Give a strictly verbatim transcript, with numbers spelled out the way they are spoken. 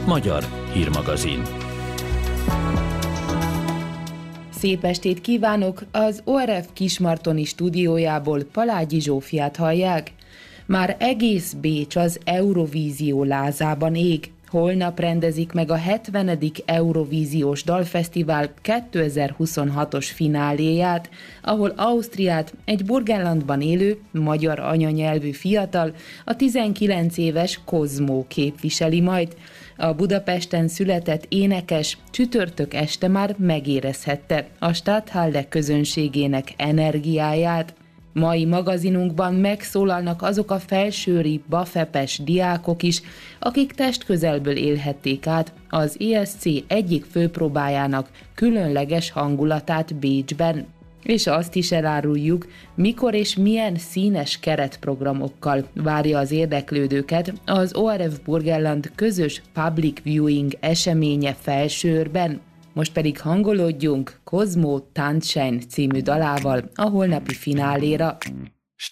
Magyar hírmagazin. Szép estét kívánok! Az o er ef Kismartoni stúdiójából Palágyi Zsófiát hallják. Már egész Bécs az Eurovízió lázában ég. Holnap rendezik meg a hetvenedik Eurovíziós Dalfesztivál kétezer-huszonhatos fináléját, ahol Ausztriát egy Burgenlandban élő, magyar anyanyelvű fiatal, a tizenkilenc éves Kozmó képviseli majd. A Budapesten született énekes csütörtök este már megérezhette a Stadthalle közönségének energiáját. Mai magazinunkban megszólalnak azok a felsőri, bafepes diákok is, akik testközelből élhették át az é es cé egyik főpróbájának különleges hangulatát Bécsben. És azt is eláruljuk, mikor és milyen színes keretprogramokkal várja az érdeklődőket az o er ef Burgenland közös public viewing eseménye Felsőrben. Most pedig hangolódjunk Kozmó Tanzschein című dalával a holnapi fináléra.